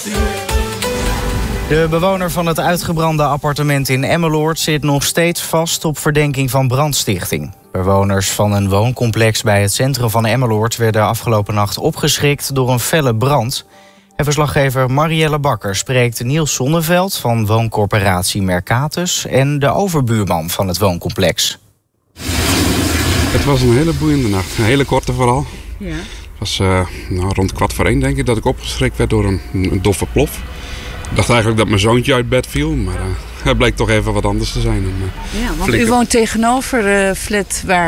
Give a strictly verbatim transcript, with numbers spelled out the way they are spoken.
De bewoner van het uitgebrande appartement in Emmeloord zit nog steeds vast op verdenking van brandstichting. Bewoners van een wooncomplex bij het centrum van Emmeloord werden afgelopen nacht opgeschrikt door een felle brand. En verslaggever Marielle Bakker spreekt Niels Zonneveld van wooncorporatie Mercatus en de overbuurman van het wooncomplex. Het was een hele boeiende nacht, een hele korte vooral. Ja. Het was uh, nou, rond kwart voor één denk ik dat ik opgeschrikt werd door een, een doffe plof. Ik dacht eigenlijk dat mijn zoontje uit bed viel, maar uh, het bleek toch even wat anders te zijn. En, uh, ja, want u woont tegenover uh, flat waar